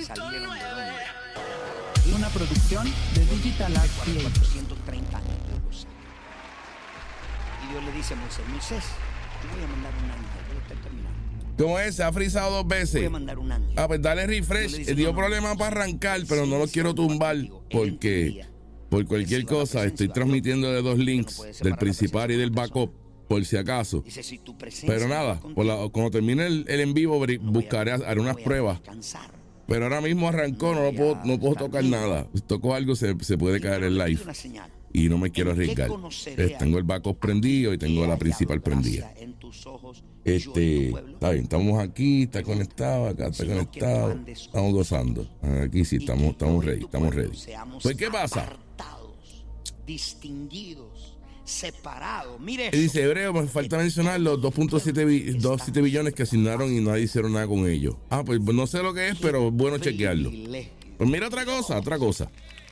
salieron de dónde. Una producción de Digital Art Creators. 430 años Dios lo sabe. Y Dios le dice a Moisés, te voy a mandar un ángel, voy a estar terminando. ¿Cómo es? Se ha frizado 2 Voy veces. a mandar un ángel. Pues dale refresh. Dio problemas para arrancar, pero no lo quiero tumbar porque por cualquier cosa estoy transmitiendo de 2 links, del principal y del backup, por si acaso. Pero nada, cuando termine el en vivo buscaré, haré unas pruebas. Pero ahora mismo arrancó, no puedo tocar nada. Si toco algo se puede caer el live. Y no me quiero arriesgar. Tengo el backup prendido y tengo la principal prendida. Está bien, estamos aquí, está conectado, acá está conectado. Estamos gozando. Aquí sí, estamos ready. Pues, ¿qué pasa? Distinguidos, separados. Mire, dice Hebreo, me falta mencionar los 2.7 billones que asignaron y nadie hicieron nada con ellos. Pues no sé lo que es, pero es bueno chequearlo. Pues mira otra cosa.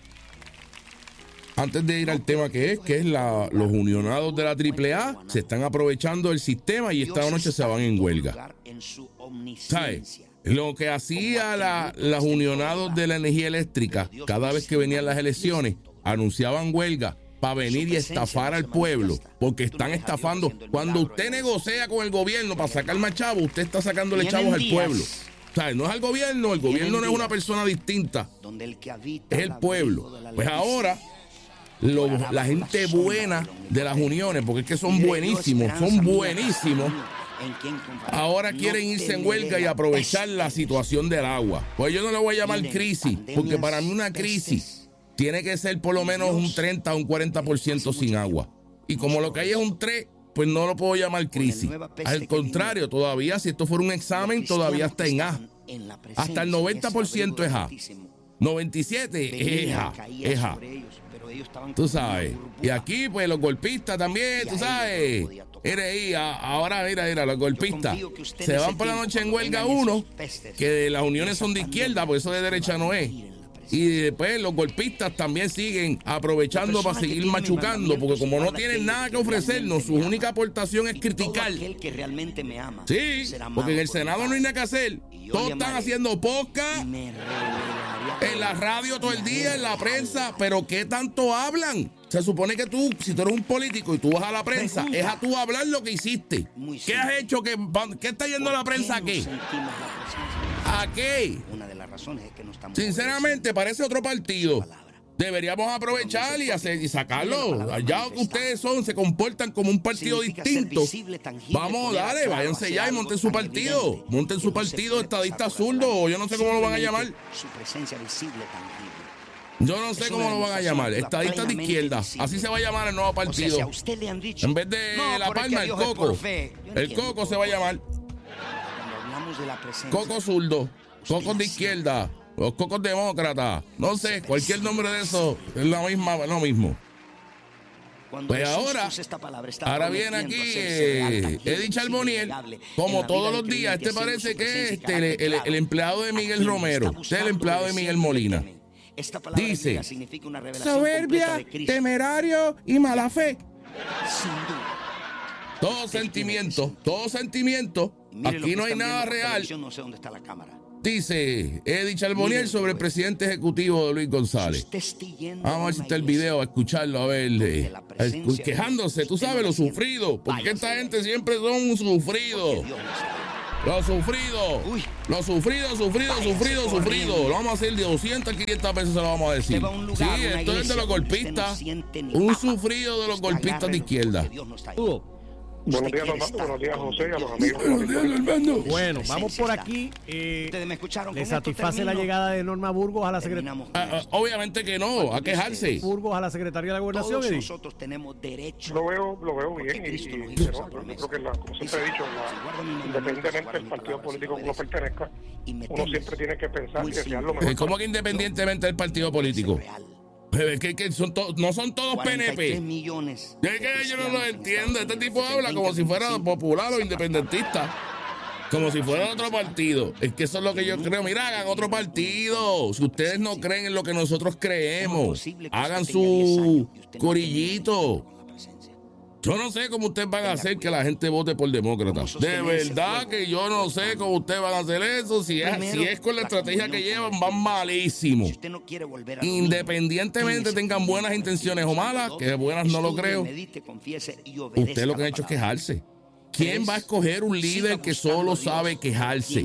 Antes de ir al tema que es los unionados de la AAA se están aprovechando del sistema y esta noche se van en huelga. ¿Sabes? Lo que hacía los unionados de la energía eléctrica, cada vez que venían las elecciones, anunciaban huelga para venir y estafar al pueblo, porque están estafando. Cuando usted negocia con el gobierno para sacar más chavos, usted está sacándole chavos al pueblo. ¿Sabes? No es al gobierno, el gobierno no es una persona distinta, es el pueblo. Pues ahora la gente buena de las uniones, porque es que son buenísimos, ahora quieren irse en huelga y aprovechar la situación del agua. Pues yo no le voy a llamar crisis, porque para mí una crisis tiene que ser por lo menos un 30 o un 40% sin agua. Y como lo que hay es un 3, pues no lo puedo llamar crisis. Al contrario, todavía si esto fuera un examen, todavía está en A. Hasta el 90% es A. 97 es A. Tú sabes. Y aquí, pues, los golpistas también, tú sabes. Ahora, mira, los golpistas se van por la noche en huelga uno, que las uniones son de izquierda, porque eso de derecha no es. Y después los golpistas también siguen aprovechando para seguir machucando, porque como no tienen nada que ofrecernos, su única aportación es criticar. Sí, porque en el Senado no hay nada que hacer. Todos están haciendo podcast, en la radio todo el día, en la prensa, pero ¿qué tanto hablan? Se supone que tú, si tú eres un político y tú vas a la prensa, es a tú hablar lo que hiciste. ¿Qué has hecho? ¿Qué está yendo a la prensa? ¿A qué? Una de las razones es que no estamos. Sinceramente, parece otro partido. Deberíamos aprovechar y sacarlo. Allá que ustedes se comportan como un partido distinto. Vamos, dale, váyanse ya y monten su partido. Monten su partido, estadista zurdo, yo no sé cómo lo van a llamar. Su presencia visible, tangible. Yo no sé cómo lo van a llamar. Estadistas de izquierda. Así se va a llamar el nuevo partido. En vez de La Palma, el Coco. El Coco se va a llamar. Coco zurdo, cocos de izquierda, los cocos demócratas, no sé, cualquier nombre de eso es lo mismo. Pues ahora viene aquí Eddie Charbonnier, como todos los días. Parece que es el empleado de Miguel Romero, es el empleado de Miguel Molina. Dice, soberbia, temerario y mala fe. Todo sentimiento. Aquí no hay nada real. No sé dónde está la cámara. Dice Eddie Charbonnier sobre el presidente ejecutivo de Luis González. Vamos a ver si está el video, a escucharlo, a ver. Quejándose, tú sabes, lo sufrido. Porque esta gente siempre son sufridos. Lo sufrido. Lo vamos a hacer de 200 a 500 veces, se lo vamos a decir. Sí, esto es de los golpistas. Un sufrido de los golpistas de izquierda. Buenos días, Normando. Buenos días, José, y a los amigos. Buenos días, Normando. Bueno, vamos por aquí. ¿Le satisface la llegada de Norma Burgos a la Secretaría? Obviamente que no, a quejarse. Burgos a la Secretaría de la Gobernación, Todos nosotros tenemos derecho. Lo veo bien. Yo creo que, como siempre he dicho, independientemente del partido político que uno pertenezca, uno siempre tiene que pensar y desear lo mejor. ¿Cómo que independientemente del partido político? Que no son todos PNP. Millones. Es que yo no lo entiendo. Este tipo habla como si fuera popular o independentista. Como si fuera otro partido. Es que eso es lo que yo creo. Mira, hagan otro partido. Si ustedes no creen en lo que nosotros creemos, hagan su corillito. Yo no sé cómo ustedes van a hacer que la gente vote por demócrata. De verdad que yo no sé cómo ustedes van a hacer eso. Si es con la estrategia que llevan, van malísimo. Independientemente tengan buenas intenciones o malas, que buenas no lo creo, ustedes lo que han hecho es quejarse. ¿Quién va a escoger un líder que solo sabe quejarse?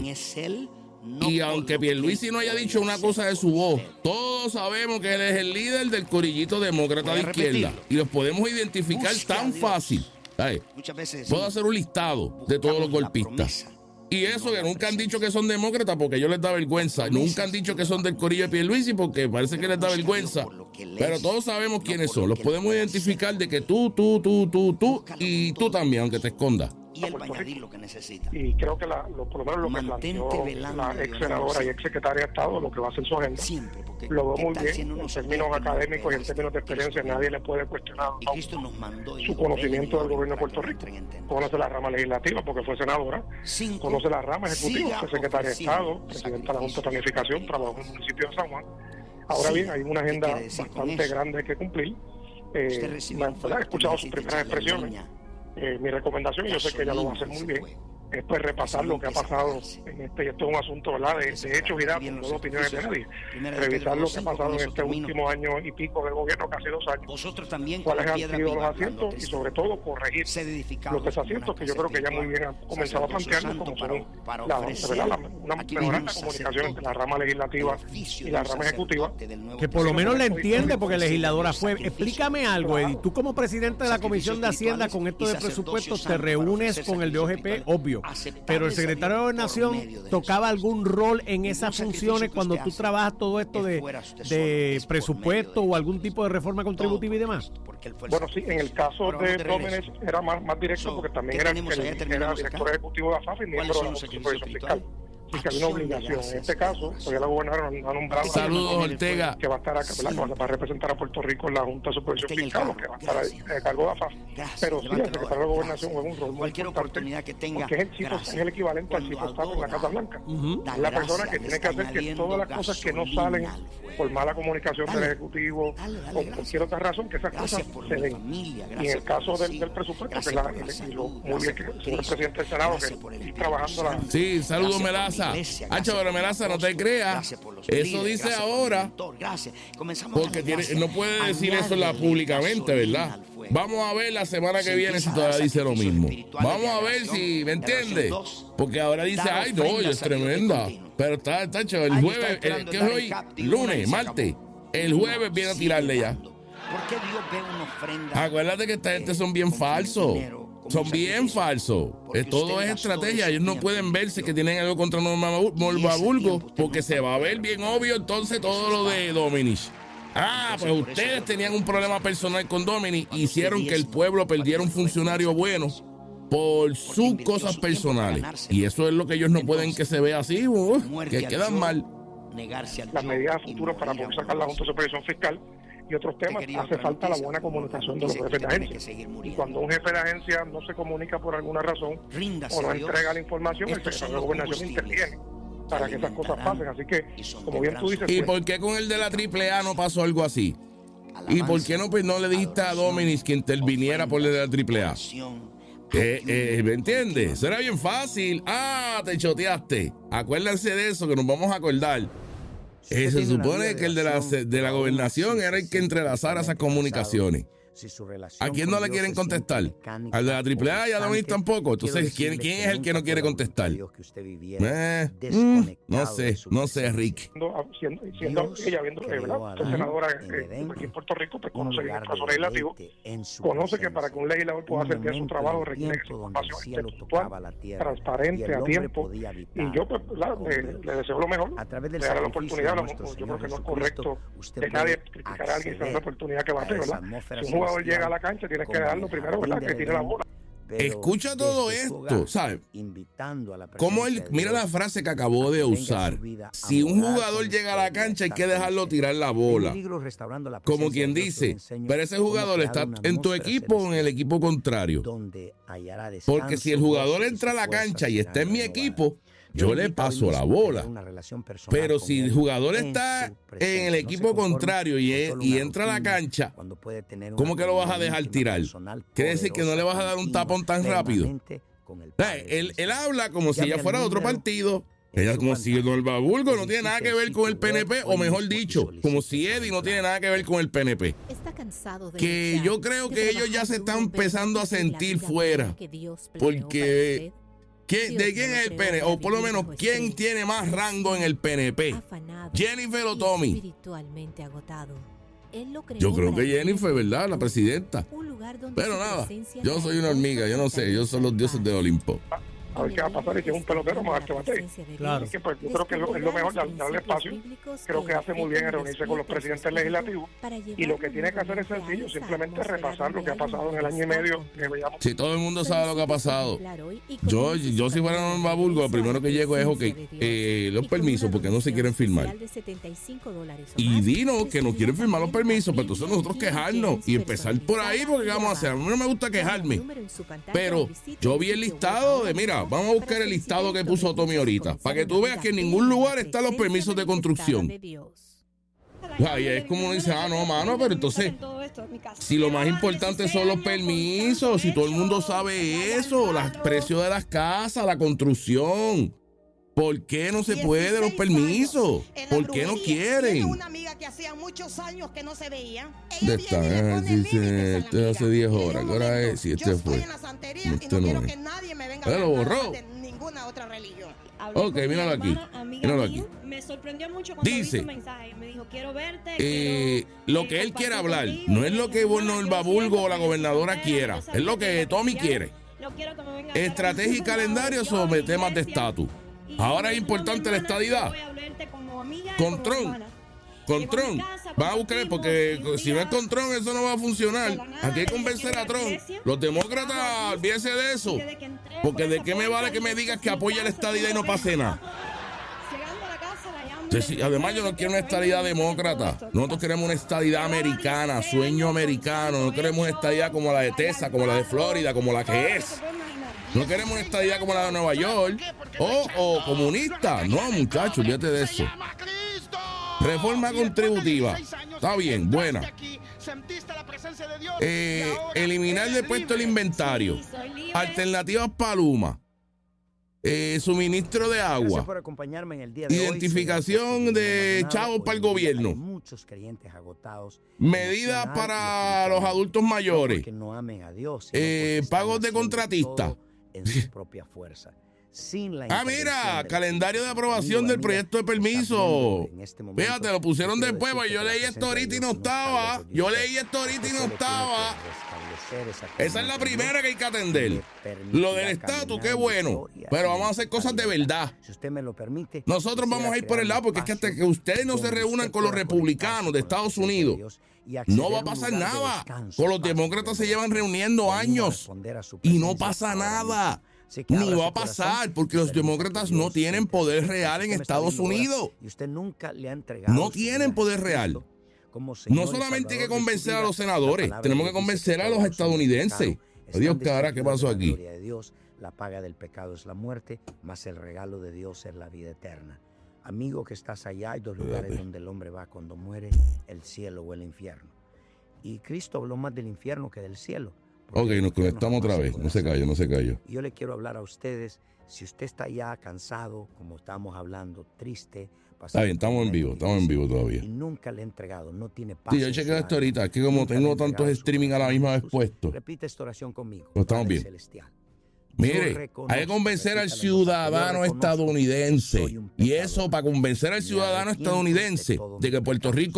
Y aunque Pierluisi no haya dicho una cosa de su voz, todos sabemos que él es el líder del corillito demócrata de izquierda. Y los podemos identificar tan fácil. Puedo hacer un listado de todos los golpistas. Y eso que nunca han dicho que son demócratas porque a ellos les da vergüenza. Nunca han dicho que son del corillo de Pierluisi porque parece que les da vergüenza. Pero todos sabemos quiénes son. Los podemos identificar de que tú y tú también, aunque te escondas. Y él va a añadir lo que necesita. Y creo que por lo menos lo que planteó la ex senadora y ex secretaria de Estado, lo que va a hacer su agenda, lo veo muy bien. En términos académicos y en términos de experiencia, nadie le puede cuestionar su conocimiento del gobierno de Puerto Rico. Conoce la rama legislativa porque fue senadora, conoce la rama ejecutiva, fue secretaria de Estado, presidenta de la Junta de Planificación, trabajó en el municipio de San Juan. Ahora bien, hay una agenda bastante grande que cumplir. He escuchado sus primeras expresiones. Mi recomendación, y yo sé que ella lo va a hacer muy bien, es pues repasar lo que ha pasado en esto es un asunto, ¿verdad?, de hechos y datos, no de opiniones de nadie. Revisar lo que ha pasado en este último año y pico del gobierno, casi 2 años, cuáles han sido los asientos y sobre todo corregir los desasientos que yo creo que ella muy bien ha comenzado a plantearnos, como son una mejorante comunicación entre la rama legislativa y la rama ejecutiva. Que por lo menos le entiende, porque legisladora fue. Explícame algo, Eddie. Tú como presidente de la Comisión de Hacienda con esto de presupuestos te reúnes con el de OGP, obvio. Pero el secretario de Gobernación tocaba algún rol en esas funciones cuando tú trabajas todo esto de presupuesto o algún tipo de reforma contributiva y demás. Bueno, sí, en el caso de Domenech era más directo porque también era director ejecutivo de AFAF y miembro de la Junta de Supervisión Fiscal. Y que hay una obligación. En este caso, todavía la gobernadora ha nombrado Saludos, Ortega, que va a estar acá, va a representar a Puerto Rico en la Junta de Supervisión Fiscal, que va a estar a cargo de AFAF. Pero sí, el secretario de Gobernación juega un rol muy importante porque es el equivalente al chico Estado en la Casa Blanca. Es la persona que tiene que hacer que todas las cosas que no salen por mala comunicación del Ejecutivo o por cualquier otra razón, que esas cosas se den. Y en el caso del presupuesto, que y lo muy bien que el señor presidente del Senado, que está trabajando la... Sí, saludos, Melaza. Hacho, pero Melaza, no te creas. Eso dice ahora. Porque no puede decir eso públicamente, ¿verdad? Vamos a ver la semana que viene si todavía dice lo mismo. Vamos a ver si, ¿me entiendes? Porque ahora dice, ay, no, es tremenda. Pero está chévere. El jueves, ¿qué es hoy? Lunes, martes. El jueves viene a tirarle ya. Acuérdate que esta gente son bien falsos. Son bien falsos. Todo es estrategia. Ellos no pueden verse que tienen algo contra Norma Burgos porque se va a ver bien obvio entonces todo lo de Domenech. Pues ustedes tenían un problema personal con Domenech, hicieron que el pueblo perdiera un funcionario bueno por sus cosas personales. Y eso es lo que ellos no pueden que se vea así, que quedan mal. Las medidas futuras para poder sacar la Junta de Supervisión Fiscal y otros temas, hace falta la buena comunicación de los jefes de agencia. Y cuando un jefe de agencia no se comunica por alguna razón o no entrega la información, el secretario de Gobernación interviene para que esas cosas pasen. Así que, como bien tú dices... ¿Y por qué con el de la AAA no pasó algo así? ¿Y por qué no le dijiste a Domenech que interviniera por el de la AAA? ¿Me entiendes? Eso era bien fácil. Te choteaste. Acuérdense de eso, que nos vamos a acordar. Se supone que el de la gobernación era el que entrelazara esas comunicaciones. ¿A quién no le quieren contestar? Al de la AAA y a Domenech tampoco. Entonces, ¿quién es el que no quiere contestar? No sé, Rick. Siendo ella, ¿verdad?, senadora aquí en Puerto Rico, pues conoce bien el proceso legislativo, conoce que para que un legislador pueda hacer bien su trabajo requiere que su información esté puntual, transparente, a tiempo. Y yo, pues, le deseo lo mejor, le daré la oportunidad. Yo creo que no es correcto de nadie criticar a alguien sin la oportunidad que va a hacer, ¿verdad? Si un jugador llega a la cancha, tienes que darlo primero, ¿verdad?, que tire la bola. Escucha todo esto, ¿sabes? Como mira la frase que acabó de usar. Si un jugador llega a la cancha, hay que dejarlo tirar la bola. Como quien dice, pero ese jugador está en tu equipo o en el equipo contrario. Porque si el jugador entra a la cancha y está en mi equipo, yo le paso la bola. Pero si el jugador está en el equipo contrario y entra a la cancha, ¿cómo que lo vas a dejar tirar? ¿Quiere decir que no le vas a dar un tapón tan rápido? Él habla como si ella fuera de otro partido. Ella como si el Babulgo no tiene nada que ver con el PNP, o mejor dicho, como si Eddie no tiene nada que ver con el PNP. Que yo creo que ellos ya se están empezando a sentir fuera. Porque, ¿de quién es el PNP? O por lo menos, ¿quién tiene más rango en el PNP? ¿Jennifer o Tommy? Yo creo que Jennifer, ¿verdad? La presidenta. Pero nada, yo soy una hormiga, yo no sé, yo soy los dioses de Olimpo. A ver qué va a pasar y que es un pelotero más que bate. Claro. Que, pues, yo creo que es lo mejor darle espacio. Creo que hace muy bien en reunirse con los presidentes legislativos. Y lo que tiene que hacer es sencillo, simplemente repasar lo que ha pasado en el año y medio que veíamos. Si todo el mundo sabe lo que ha pasado. Yo si fuera Norma Burgos, lo primero que llego es, los permisos, porque no se quieren firmar. Y dinos que no quieren firmar los permisos, pero entonces nosotros quejarnos y empezar por ahí, porque ¿qué vamos a hacer? A mí no me gusta quejarme. Pero yo vi el listado de, mira, vamos a buscar el listado que puso Tommy ahorita, para que tú veas que en ningún lugar están los permisos de construcción. Ahí es como uno dice, no, mano, pero entonces, si lo más importante son los permisos, si todo el mundo sabe eso, los precios de las casas, la construcción, ¿por qué no se puede los permisos? ¿Por qué no quieren? Una amiga que hacía muchos años que no se veía. ¿Dónde está? Dice, este hace 10 horas. ¿Qué hora es? Sí, este fue. Este no es. Lo borró. De ninguna otra religión. Ok, míralo aquí. Míralo aquí. Me sorprendió mucho cuando dice, vi su mensaje. Me dijo, quiero verte. Lo que él quiere hablar, no es lo que Norma Burgos o la gobernadora quiera, es lo que Tommy quiere. Estrategia y calendario sobre temas de estatus. Ahora es importante la estadidad. Con Trump. Va a buscar, porque si no es con Trump, eso no va a funcionar. Aquí hay que convencer a Trump. Los demócratas, olvídense de eso. Porque de qué me vale que me digas que apoya la estadidad y no pase nada. Además, yo no quiero una estadidad demócrata. Nosotros queremos una estadidad americana, sueño americano. No queremos una estadidad como la de Texas, como la de Florida, como la que es. No queremos una estadidad como la de Nueva York o comunista. No, muchachos, olvídate de eso. Reforma contributiva. Está bien, buena. Eliminar del puesto el inventario. Alternativas para Luma. Suministro de agua. Gracias por acompañarme en el día de Identificación de chavos para el gobierno. Muchos creyentes agotados. Medidas para los adultos mayores. Que no amen a Dios. Pagos de contratistas. En su propia fuerza. Mira, calendario de aprobación del proyecto de permiso. Fíjate, lo pusieron después, porque yo leí esto ahorita y no estaba. Esa es la primera que hay que atender. Lo del estatus, qué bueno. Pero vamos a hacer cosas de verdad. Si usted me lo permite. Nosotros vamos a ir por el lado, porque es que hasta que ustedes no se reúnan con los republicanos de Estados Unidos, no va a pasar nada. Con los demócratas se llevan reuniendo años y no pasa nada. Ni va a pasar, porque los demócratas no tienen poder real en Estados Unidos. No tienen poder real. No solamente hay que convencer a los senadores, tenemos que convencer a los estadounidenses. Dios, cara, ¿qué pasó aquí? La paga del pecado es la muerte, mas el regalo de Dios es la vida eterna. Amigo que estás allá, hay dos lugares donde el hombre va cuando muere, el cielo o el infierno. Y Cristo habló más del infierno que del cielo. Ok, nos conectamos otra vez. No se cayó. Yo le quiero hablar a ustedes. Si usted está ya cansado, como estamos hablando, triste. Está bien, estamos en vivo todavía. Y nunca le he entregado, no tiene paz. Sí, yo chequeo esto ahorita. Es que como tengo tantos streaming a la misma vez puestos. Repite esta oración conmigo. Pues estamos bien. Celestial. Mire, hay que convencer al ciudadano estadounidense. Y eso, para convencer al ciudadano estadounidense de que Puerto Rico